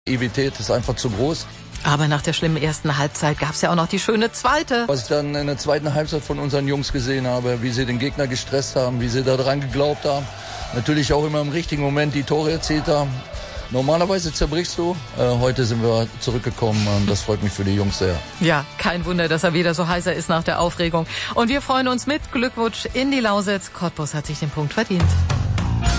Naivität ist einfach zu groß. Aber nach der schlimmen ersten Halbzeit gab es ja auch noch die schöne zweite. Was ich dann in der zweiten Halbzeit von unseren Jungs gesehen habe, wie sie den Gegner gestresst haben, wie sie daran geglaubt haben. Natürlich auch immer im richtigen Moment die Tore erzielt haben. Normalerweise zerbrichst du. Heute sind wir zurückgekommen und das freut mich für die Jungs sehr. Ja, kein Wunder, dass er wieder so heißer ist nach der Aufregung. Und wir freuen uns mit. Glückwunsch in die Lausitz. Cottbus hat sich den Punkt verdient.